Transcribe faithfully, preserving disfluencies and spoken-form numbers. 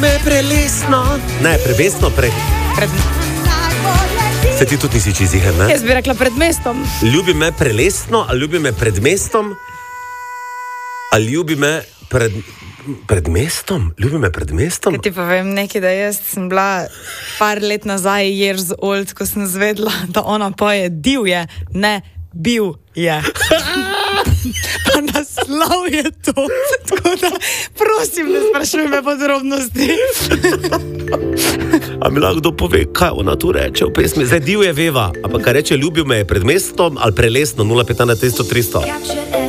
Me prelesno. Ne, prevestno, pre... Pred... Se ti tudi nisi čiziher, ne? Jaz bi rekla pred mestom. Ljubi me prelesno, ali ljubi me pred mestom, ali ljubi me pred, pred mestom? Ljubi me pred mestom? Kaj ti pa vem nekaj, da jaz sem bila par let nazaj years old, ko sem zvedla, da ona poje divje, ne bil je. Pa naslov je to. Tako da, prosim, ne sprašuj me podrobnosti. A mi lahko kdo pove, kaj ona tu reče v pesmi? Zdaj div je veva, ampak kaj reče, ljubil me je pred mestom ali prelesno, nula pet ena tristo tristo.